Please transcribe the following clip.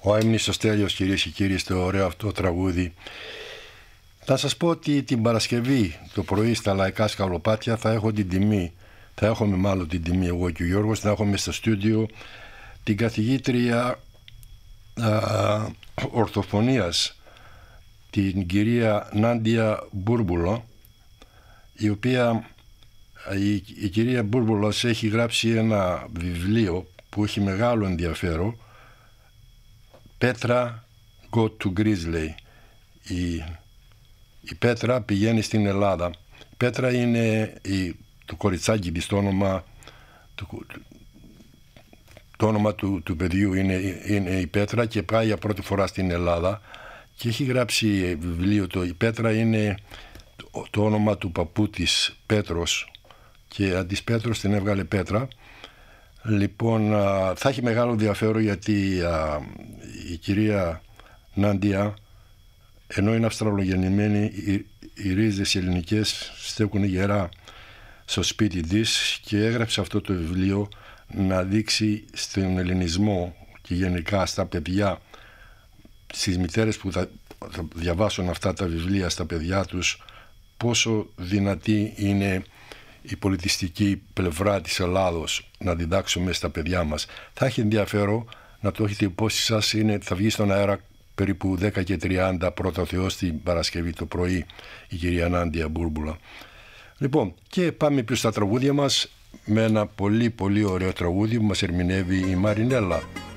Ο Αείμνηστος Τέλειος, κυρίες και κύριοι, στο ωραίο αυτό τραγούδι. Να σας πω ότι την Παρασκευή το πρωί στα Λαϊκά Σκαλοπάτια θα έχουμε μάλλον την τιμή εγώ και ο Γιώργος, να έχουμε στο στούντιο την καθηγήτρια ορθοφωνίας, την κυρία Νάντια Μπούρμπουλο, η οποία η κυρία Μπούρμπουλος έχει γράψει ένα βιβλίο που έχει μεγάλο ενδιαφέρον, Πέτρα Go to Greece, λέει. Η Πέτρα πηγαίνει στην Ελλάδα. Η Πέτρα είναι το κοριτσάκι της, το όνομα του παιδιού είναι η Πέτρα και πάει για πρώτη φορά στην Ελλάδα και έχει γράψει βιβλίο. Η Πέτρα είναι το όνομα του παππού της, Πέτρος, και αντί Πέτρος την έβγαλε Πέτρα. Λοιπόν, θα έχει μεγάλο ενδιαφέρον γιατί η κυρία Νάντια, ενώ είναι αυστραλογεννημένη, οι ρίζες ελληνικές στέκουν γερά στο σπίτι της και έγραψε αυτό το βιβλίο να δείξει στον ελληνισμό και γενικά στα παιδιά, στις μητέρες που θα διαβάσουν αυτά τα βιβλία στα παιδιά τους, πόσο δυνατή είναι η πολιτιστική πλευρά της Ελλάδος να διδάξουμε στα παιδιά μας. Θα έχει ενδιαφέρον να το έχετε υπόψη σας. Θα βγει στον αέρα περίπου 10:30 πρώτα ο Θεός την Παρασκευή το πρωί η κυρία Νάντια Μπούρμπουλα. Λοιπόν, και πάμε πίσω στα τραγούδια μας με ένα πολύ πολύ ωραίο τραγούδι που μας ερμηνεύει η Μαρινέλα.